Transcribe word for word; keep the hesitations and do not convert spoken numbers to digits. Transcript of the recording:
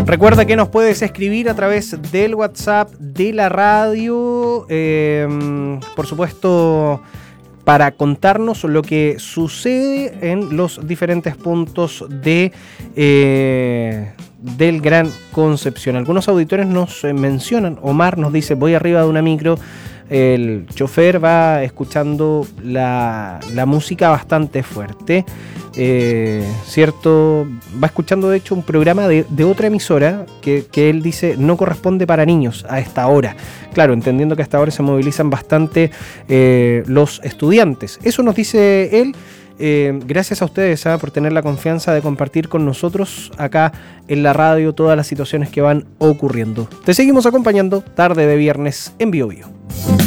Recuerda que nos puedes escribir a través del WhatsApp de la radio, eh, por supuesto, para contarnos lo que sucede en los diferentes puntos de eh, del Gran Concepción. Algunos auditores nos eh, mencionan, Omar nos dice, voy arriba de una micro, el chofer va escuchando la, la música bastante fuerte, eh, cierto, va escuchando de hecho un programa de, de otra emisora que, que él dice no corresponde para niños a esta hora. Claro, entendiendo que a esta hora se movilizan bastante eh, los estudiantes. Eso nos dice él. Eh, gracias a ustedes ¿eh? por tener la confianza de compartir con nosotros acá en la radio todas las situaciones que van ocurriendo. Te seguimos acompañando tarde de viernes en Bio Bio.